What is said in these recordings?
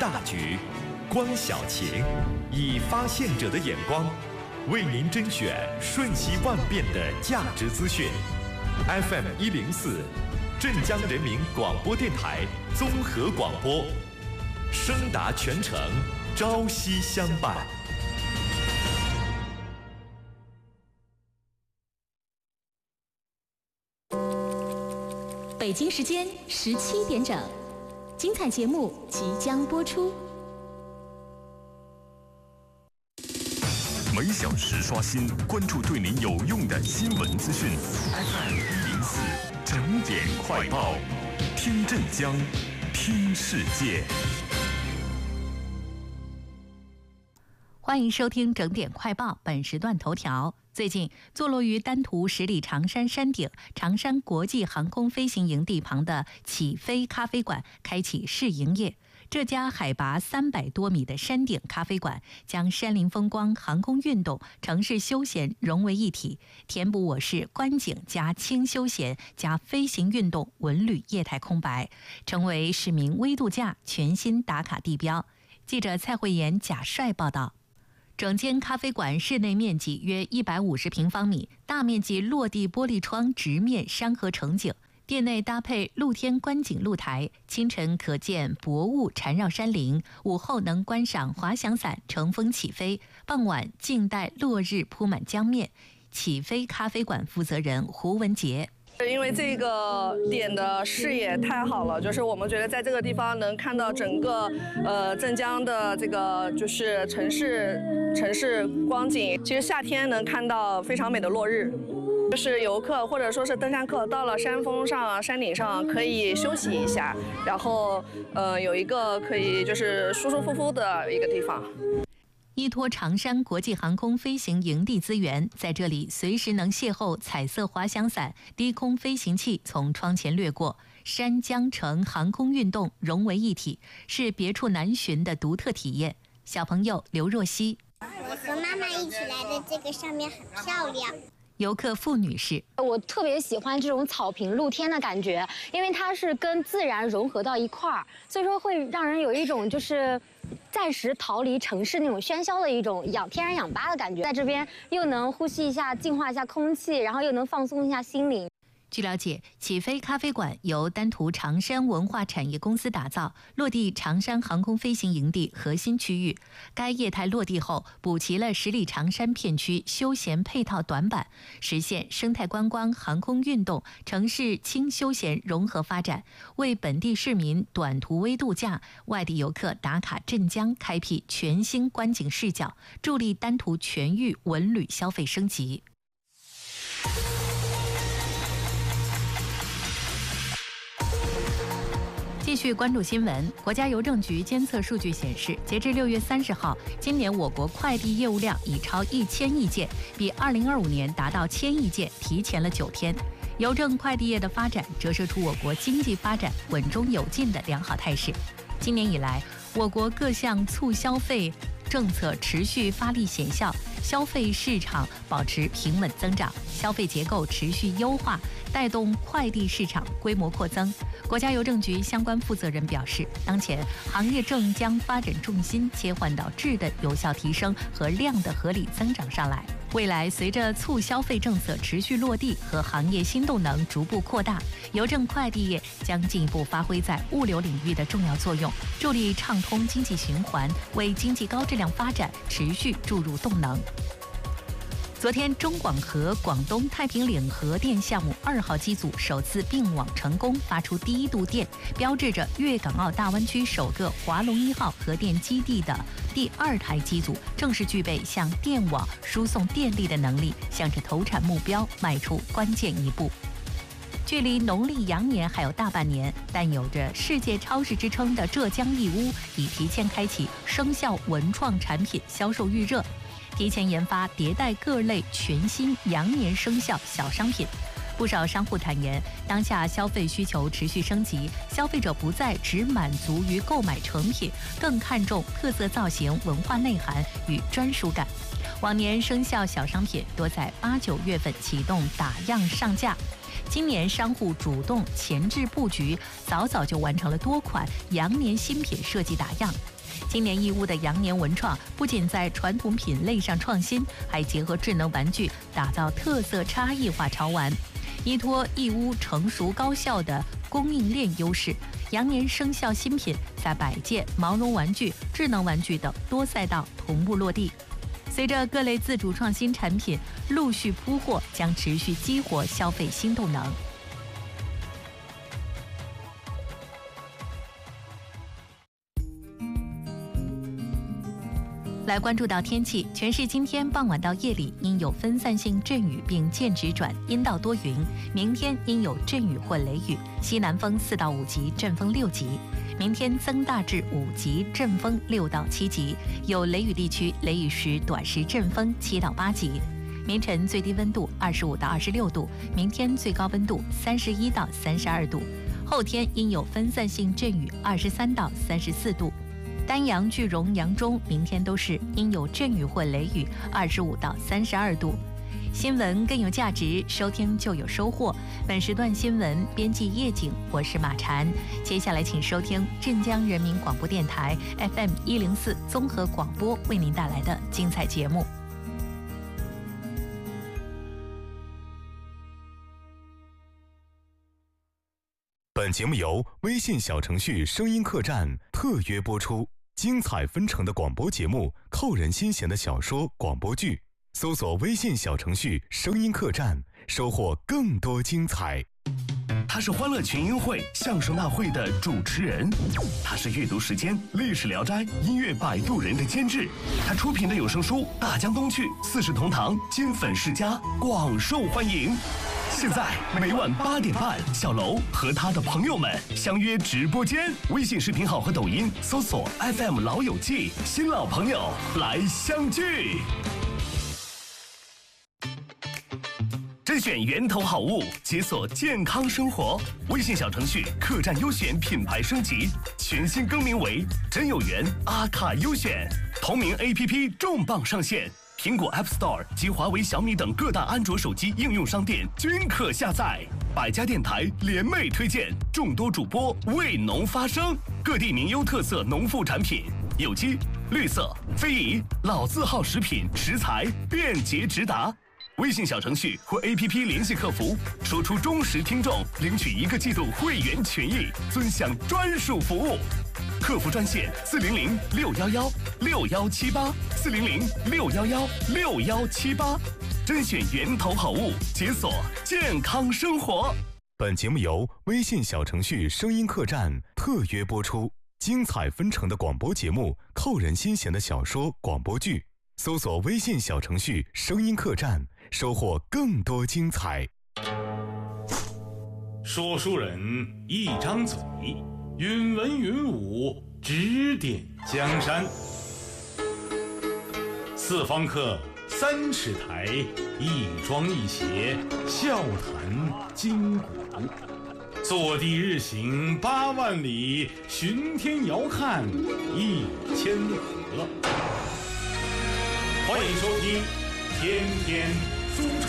大局，观小情，以发现者的眼光，为您甄选瞬息万变的价值资讯。FM 104，镇江人民广播电台综合广播，声达全城，朝夕相伴。 北京时间17点整，精彩节目即将播出。 每小时刷新，关注对您有用的新闻资讯。FM 104整点快报，听镇江，听世界。 欢迎收听整点快报，本时段头条。最近，坐落于丹徒10里长山山顶长山国际航空飞行营地旁的起飞咖啡馆开启试营业。这家海拔300多米的山顶咖啡馆，将山林风光、航空运动、城市休闲融为一体，填补我市观景加轻休闲加飞行运动文旅业态空白，成为市民微度假全新打卡地标。记者蔡慧妍、贾帅报道。整间咖啡馆室内面积约150平方米，大面积落地玻璃窗直面山河城景。店内搭配露天观景露台，清晨可见薄雾缠绕山林，午后能观赏滑翔伞乘风起飞，傍晚静待落日铺满江面。起飞咖啡馆负责人胡文杰。 因为这个点的视野太好了，就是我们觉得在这个地方能看到整个镇江的这个就是城市光景。其实夏天能看到非常美的落日，就是游客或者说是登山客到了山峰上、山顶上可以休息一下，然后有一个可以就是舒舒服服的一个地方。 依托长山国际航空飞行营地资源，在这里随时能邂逅彩色滑翔伞、低空飞行器从窗前掠过，山江城航空运动融为一体，是别处难寻的独特体验。小朋友刘若曦， 我和妈妈一起来的这个上面很漂亮。 游客付女士， 我特别喜欢这种草坪露天的感觉，因为它是跟自然融合到一块儿，所以说会让人有一种就是暂时逃离城市那种喧嚣的一种天然氧吧的感觉，在这边又能呼吸一下、净化一下空气，然后又能放松一下心灵。 据了解，起飞咖啡馆由丹徒长山文化产业公司打造，落地长山航空飞行营地核心区域。该业态落地后，补齐了10里长山片区休闲配套短板，实现生态观光、航空运动、城市轻休闲融合发展，为本地市民短途微度假、外地游客打卡镇江开辟全新观景视角，助力丹徒全域文旅消费升级。继续关注新闻。国家邮政局监测数据显示，截至6月30号，今年我国快递业务量已超1000亿件，比2025年达到1000亿件提前了9天。邮政快递业的发展折射出我国经济发展稳中有进的良好态势。今年以来，我国各项促消费政策持续发力显效，消费市场保持平稳增长，消费结构持续优化，带动快递市场规模扩增。国家邮政局相关负责人表示，当前行业正将发展重心切换到质的有效提升和量的合理增长上来。未来随着促消费政策持续落地和行业新动能逐步扩大，邮政快递业将进一步发挥在物流领域的重要作用，助力畅通经济循环，为经济高质量发展持续注入动能。昨天，中广核广东太平岭核电项目2号机组首次并网成功，发出第1度电，标志着粤港澳大湾区首个华龙1号核电基地的第2台机组正式具备向电网输送电力的能力，向着投产目标迈出关键一步。距离农历羊年还有大半年，但有着世界超市之称的浙江义乌已提前开启生肖文创产品销售预热，提前研发迭代各类全新羊年生肖小商品。不少商户坦言，当下消费需求持续升级，消费者不再只满足于购买成品，更看重特色造型、文化内涵与专属感。往年生肖小商品多在8、9月份启动打样上架，今年商户主动前置布局，早早就完成了多款羊年新品设计打样。 今年义乌的羊年文创不仅在传统品类上创新，还结合智能玩具，打造特色差异化潮玩。依托义乌成熟高效的供应链优势，羊年生肖新品在摆件、毛绒玩具、智能玩具等多赛道同步落地。随着各类自主创新产品陆续铺货，将持续激活消费新动能。来关注到天气，全市今天傍晚到夜里应有分散性阵雨并间值转阴到多云，明天应有阵雨或雷雨，西南风4到5级，阵风6级。明天增大至5级，阵风6到7级，有雷雨地区雷雨时短时阵风7到8级。明晨最低温度25到26度，明天最高温度31到32度。后天应有分散性阵雨23到34度。丹阳、句容、扬中明天都是应有阵雨或雷雨，25到32度。新闻更有价值，收听就有收获。本时段新闻编辑叶景，我是马婵。接下来请收听镇江人民广播电台 FM 104综合广播为您带来的精彩节目。 本节目由微信小程序声音客栈特约播出，精彩纷呈的广播节目，扣人心弦的小说、广播剧，搜索微信小程序声音客栈，收获更多精彩。 他是欢乐群英会相声大会的主持人，他是阅读时间历史聊斋音乐摆渡人的监制，他出品的有声书《大江东去》《四世同堂》金粉世家广受欢迎。现在每晚8点半，小楼和他的朋友们相约直播间，微信视频号和抖音搜索 FM 老友记，新老朋友来相聚。甄选源头好物，解锁健康生活。微信小程序客栈优选品牌升级，全新更名为真有缘阿卡优选。同名 APP 重磅上线，苹果 App Store 及华为、小米等各大安卓手机应用商店均可下载。百家电台联袂推荐，众多主播为农发声，各地名优特色农副产品，有机、绿色、非遗、老字号食品食材便捷直达。微信小程序或 APP 联系客服，说出忠实听众，领取1个季度会员权益，尊享专属服务。客服专线400-611-6178，400-611-6178，甄选源头好物，解锁健康生活。 本节目由微信小程序声音客栈特约播出，精彩纷呈的广播节目，扣人心弦的小说、广播剧，搜索微信小程序声音客栈，收获更多精彩。 说书人一张嘴，云文云武，指点江山。四方客3尺台，一庄一谐，笑谈今古。坐地日行8万里，巡天遥看1000河。欢迎收听天天书场。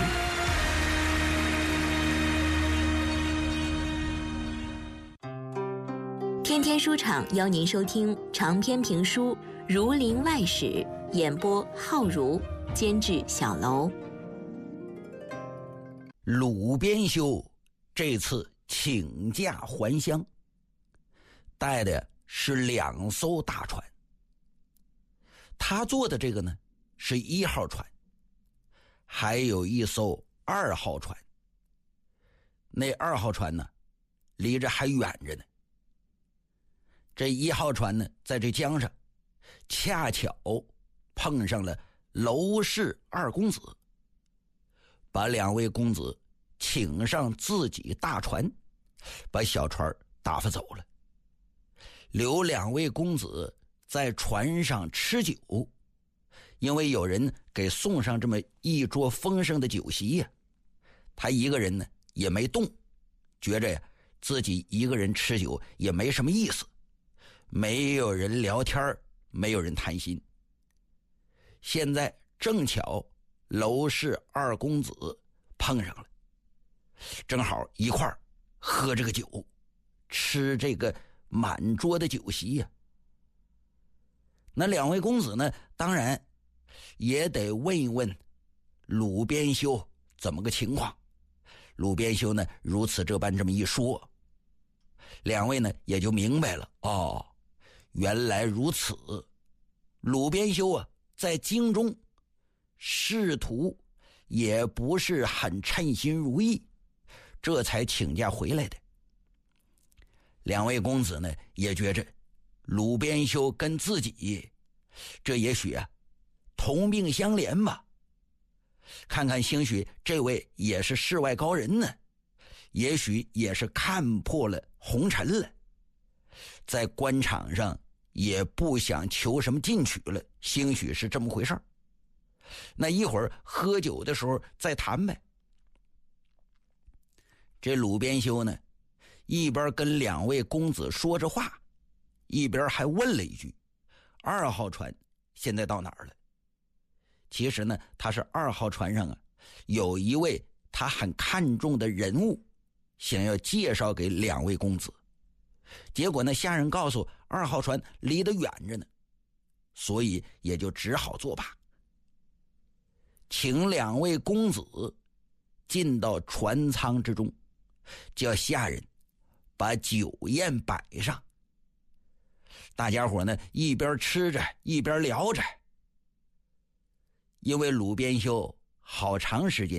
天天书场邀您收听长篇评书《儒林外史》，演播浩如，监制小楼。 鲁编修这次请假还乡，带的是2艘大船。他坐的这个呢是1号船，还有1艘2号船。那2号船呢离着还远着呢。这1号船呢在这江上恰巧碰上了娄氏2公子，把2位公子请上自己大船，把小船打发走了，留2位公子在船上吃酒。因为有人给送上这么一桌丰盛的酒席呀，他一个人呢也没动，觉着呀自己一个人吃酒也没什么意思，没有人聊天，没有人谈心。现在正巧娄氏2公子碰上了，正好一块儿喝这个酒，吃这个满桌的酒席呀。 那两位公子呢，当然也得问一问鲁边修怎么个情况。鲁边修呢如此这般这么一说，两位呢也就明白了，哦，原来如此。鲁边修啊在京中仕途也不是很称心如意，这才请假回来的。两位公子呢也觉着鲁边修跟自己这也许同病相怜吧，看看兴许这位也是世外高人呢，也许也是看破了红尘了，在官场上也不想求什么进取了，兴许是这么回事儿。那一会儿喝酒的时候再谈呗。这鲁边修呢一边跟两位公子说着话，一边还问了一句：2号船现在到哪儿了？其实呢他是2号船上有一位他很看重的人物，想要介绍给两位公子。结果呢下人告诉2号船离得远着呢，所以也就只好作罢。请两位公子进到船舱之中，叫下人把酒宴摆上。大家伙呢一边吃着一边聊着，因为鲁边修好长时间